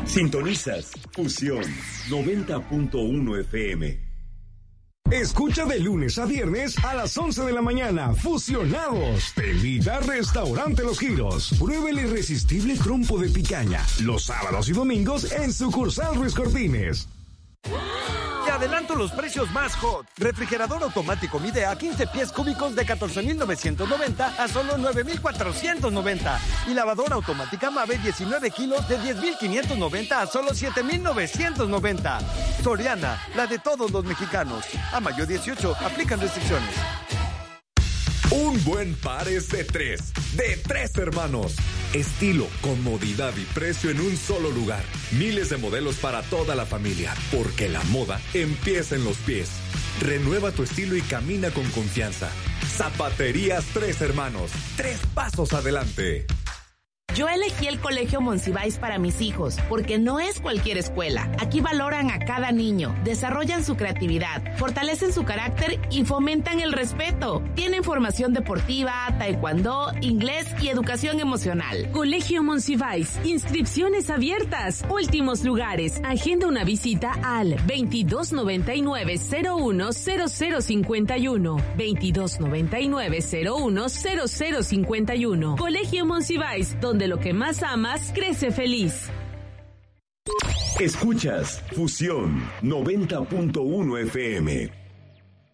Sintonizas Fusión 90.1 FM. Escucha de lunes a viernes a las 11 de la mañana. Fusionados. Te invita a Restaurante Los Giros. Prueba el irresistible trompo de picaña. Los sábados y domingos en sucursal Ruiz Cortines. Te adelanto los precios más hot. Refrigerador automático Midea 15 pies cúbicos de 14,990 a solo 9,490. Y lavadora automática Mave 19 kilos de 10,590 a solo 7,990. Soriana, la de todos los mexicanos. A mayo 18, aplican restricciones. Un buen par es de tres hermanos. Estilo, comodidad y precio en un solo lugar. Miles de modelos para toda la familia, porque la moda empieza en los pies. Renueva tu estilo y camina con confianza. Zapaterías Tres Hermanos, 3 pasos adelante. Yo elegí el Colegio Monsiváis para mis hijos, porque no es cualquier escuela. Aquí valoran a cada niño, desarrollan su creatividad, fortalecen su carácter y fomentan el respeto. Tienen formación deportiva, taekwondo, inglés y educación emocional. Colegio Monsiváis, inscripciones abiertas, últimos lugares. Agenda una visita al 2299-010051. 2299-010051. Colegio Monsiváis, donde lo que más amas crece feliz. Escuchas Fusión 90.1 FM.